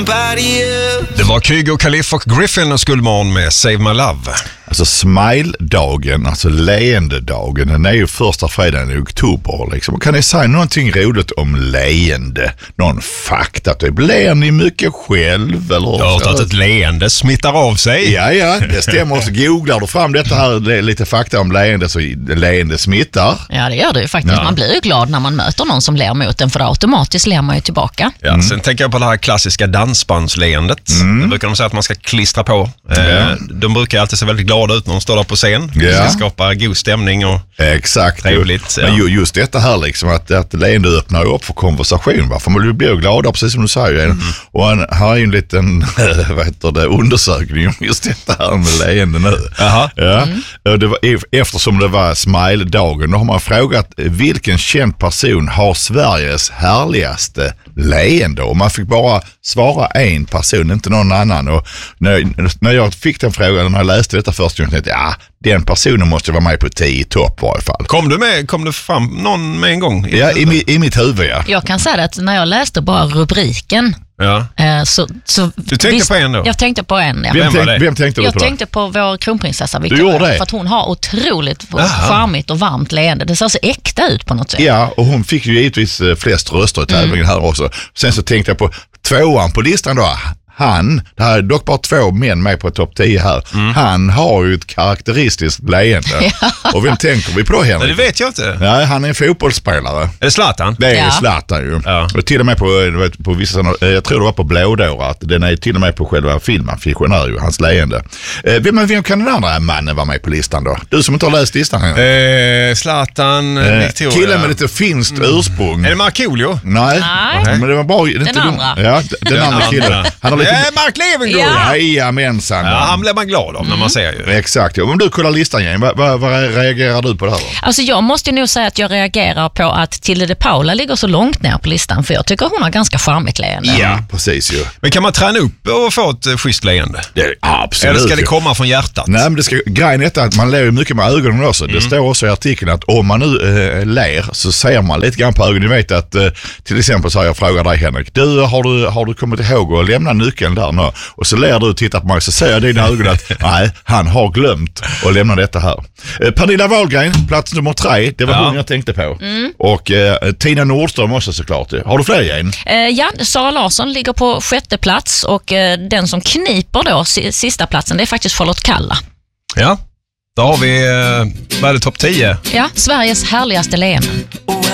Det var Kygo, Khalif och Griffin och Skullman med Save My Love. Alltså smile-dagen, alltså leendedagen, den är ju första fredagen i oktober liksom. Kan ni säga någonting roligt om leende? Någon fakta typ? Ler ni mycket själv? Eller? Jag har hört att ett leende smittar av sig. Ja, det stämmer. Så googlar du fram detta här, lite fakta om leende, så leende smittar. Ja, det gör det ju faktiskt. Ja. Man blir ju glad när man möter någon som ler mot en, för automatiskt ler man ju tillbaka. Ja, sen tänker jag på det här klassiska dansbandsleendet. Det brukar de säga att man ska klistra på. De brukar alltid se väldigt glada ut när de står där på scen. Det ska skapa god stämning och trevligt. Men just detta här liksom, att leende öppnar upp för konversation. För man blir glada, precis som du säger. Och här är ju en liten undersökning om just detta här med leende nu. Det var, eftersom det var smile-dagen, då har man frågat vilken känd person har Sveriges härligaste leende, och man fick bara svara en person, inte någon annan. Och när jag fick den frågan, när jag läste detta först, jag tänkte den personen måste vara med på 10 topp i varje fall. Kom du fram någon med en gång? Ja, i mitt huvud, ja. Jag kan säga att när jag läste bara rubriken så du tänkte på en då? Jag tänkte på en, ja. Vem tänkte du på? Jag tänkte på vår kronprinsessa Du gjorde det? för att hon har otroligt charmigt och varmt leende. Det ser så äkta ut på något sätt. Ja, och hon fick ju givetvis flest röster i tävlingen här också. Sen så tänkte jag på tvåan på listan då. Det här är dock bara 2 män med på topp 10 här. Han har ju ett karaktäristiskt leende. Och vem tänker vi på då, Henrik? Det vet jag inte. Nej, han är en fotbollsspelare. Är det Zlatan? Det är Zlatan ju. Ja. Och till och med på vissa, jag tror det var på Blådåra, att den är till och med på själva filmen, fiktionär ju, hans leende. Vem kan den andra mannen vara med på listan då? Du som inte har läst listan här. Zlatan, Victoria. Killen med lite finskt ursprung. Är det Markoolio? Nej. Men det var bara... Den andra. Ja, den andra killen. Han har lite... Mark Levengood! Jajamensan. Ja, han blir man glad av när man ser ju. Exakt. Om du kollar listan igen, vad reagerar du på det här då? Alltså jag måste nog säga att jag reagerar på att Tilde de Paula ligger så långt ner på listan, för jag tycker hon har ganska charmigt leende. Ja, precis ju. Men kan man träna upp och få ett schysst leende? Absolut. Eller ska det komma från hjärtat? Nej, men grejen är att man ler mycket med ögonen också. Det står också i artikeln att om man nu ler så ser man lite grann på ögonen. Ni vet att till exempel så har jag frågat dig, Henrik, har du kommit ihåg att lämna nyckeln där nu? Och så ler du och tittar på mig, så ser jag i dina ögon att nej, han har glömt att lämna detta här. Pernilla Wahlgren, plats nummer 3, det var hon jag tänkte på. Och Tina Nordström också såklart. Har du fler igen? Sara Larsson ligger på 6:e plats, och den som kniper då sista platsen, det är faktiskt Charlotte Kalla. Ja, då har vi, vad är det, topp 10? Ja, Sveriges härligaste leende.